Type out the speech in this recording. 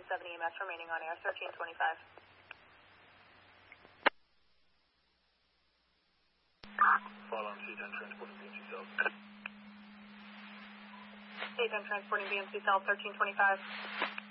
EMS remaining on air, 1325. Fall on C10 transporting BMC South. C10 transporting BMC South, 1325.